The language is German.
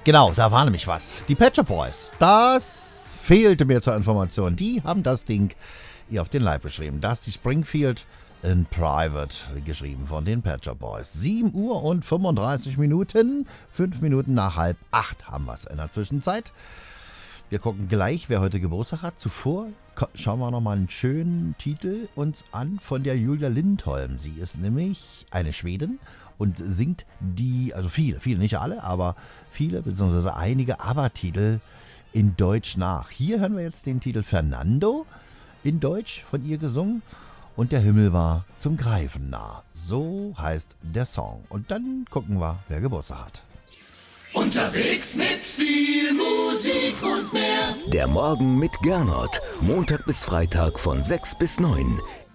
Genau, da war nämlich was. Die Pet Shop Boys, das fehlte mir zur Information. Die haben das Ding hier auf den Leib geschrieben. Dusty Springfield in Private, geschrieben von den Pet Shop Boys. 7 Uhr und 35 Minuten, 5 Minuten nach 7:30 haben wir es in der Zwischenzeit. Wir gucken gleich, wer heute Geburtstag hat. Zuvor schauen wir nochmal einen schönen Titel uns an von der Julia Lindholm. Sie ist nämlich eine Schwedin und singt also viele, nicht alle, aber viele, beziehungsweise einige ABBA-Titel in Deutsch nach. Hier hören wir jetzt den Titel Fernando in Deutsch von ihr gesungen und der Himmel war zum Greifen nah. So heißt der Song. Und dann gucken wir, wer Geburtstag hat. Unterwegs mit viel Musik und mehr. Der Morgen mit Gernot. Montag bis Freitag von 6 bis 9.